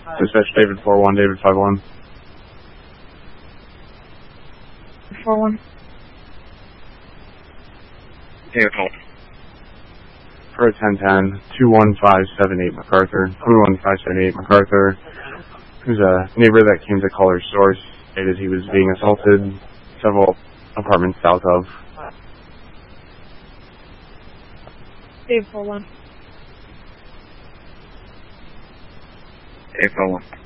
Dispatch David 4-1, David 5-1. 4-1. David hold. For 10-10, 21578 MacArthur. 21578 MacArthur, who's a neighbor that came to Caller's source, stated he was being assaulted several apartments south of. David 4-1. David 4-1.